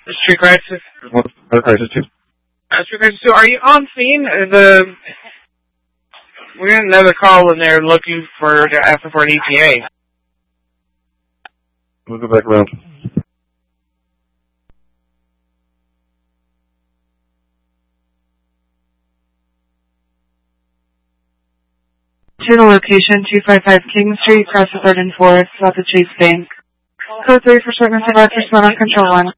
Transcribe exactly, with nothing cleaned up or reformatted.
Street crisis. What? Uh, crisis two. Uh, Street crisis two. Are you on scene? Uh, The we got another call and they're looking for they're asking for an E T A. We'll go back around. To the location, two five five King Street, across the third and fourth, south of Chase Bank. Code three for shipment of Archer Sun on Control one.